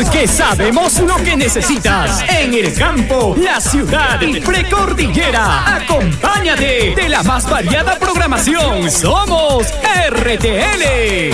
que sabemos lo que necesitas en el campo, la ciudad y precordillera. Acompáñate de la más variada programación. Somos RTL.